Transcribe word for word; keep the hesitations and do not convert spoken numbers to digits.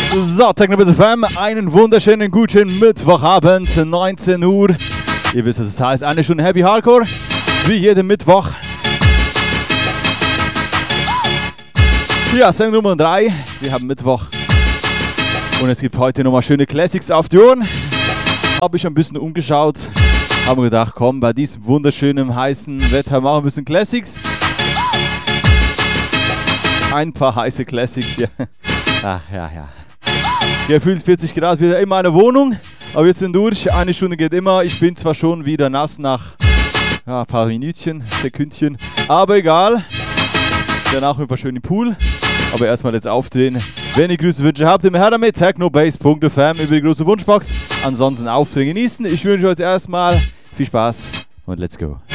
So, Techno-Bits F M, einen wunderschönen guten Mittwochabend, neunzehn Uhr. Ihr wisst, was es heißt, eine Stunde Heavy Hardcore, wie jeden Mittwoch. Ja, Sendung Nummer drei, wir haben Mittwoch und es gibt heute nochmal schöne Classics auf die Ohren. Habe ich ein bisschen umgeschaut, habe mir gedacht, komm, bei diesem wunderschönen, heißen Wetter machen wir ein bisschen Classics. Ein paar heiße Classics, ja. Ach, ja, ja. Gefühlt vierzig Grad wieder in meiner Wohnung, aber wir sind durch. Eine Stunde geht immer. Ich bin zwar schon wieder nass nach ja, ein paar Minütchen, Sekündchen, aber egal. Danach ein paar schön im Pool. Aber erstmal jetzt aufdrehen. Wenn ihr Grüße Wünsche habt, immer her damit. technobase punkt f m über die große Wunschbox. Ansonsten aufdrehen genießen. Ich wünsche euch erstmal viel Spaß und let's go.